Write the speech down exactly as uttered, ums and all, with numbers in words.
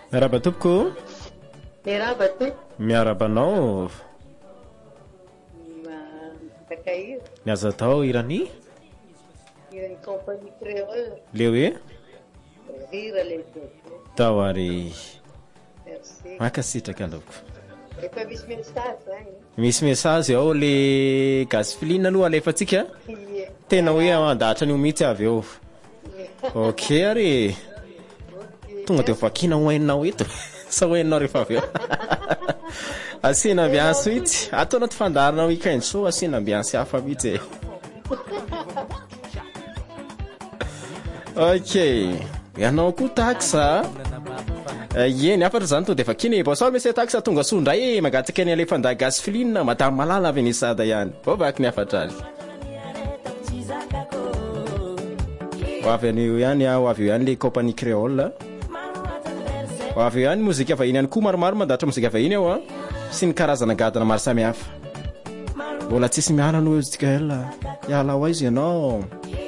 Miaraba tompoko. Miaraba toy. Miarabanao. Takahir. Niaza tao irany? Irany compagnie créole. Le hoe? Hira lehibe. Tao ary. Merci. Makasitraka aloko. Efa misy message zany. Misy message ao le gasoline aloha alefatsika. Tena hoe andahatra ny mihitsy avy eo. Ok ary. Tonga dia vakina hoeninao eto. Sa hoeninao rehefa avy eo. Asina ambiance ity. Atao anaty fandarina weekend so asina ambiance hafa mihitsy. Ok. Ianao koa taxa. Yeny afatra zany to de vakina. Bonsoir monsieur taxa tonga sondray magatsika ny alefandahy gasoline madame malala avy ny sada ihany. Vao vaky ny afatra ali. Avy an'io ihany aho avy eo ihany le compagnie créole. Avy eo ihany mozika vahiny ihany koa maromaro mandatra mozika vahiny ao a. Sy ny karazana gadana maro samy hafa. Mbola tsisy miala aloha izy tika ela. Iala ao izy ianao.